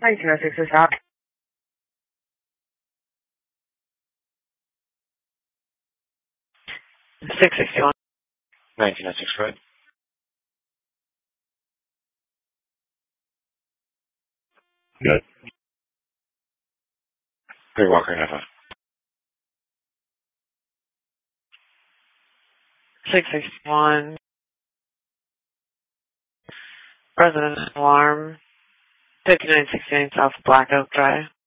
1906 is out. 661. 1906, right? Good. Great Walker, have a 661. Resident alarm. 5968 South Black Oak Drive.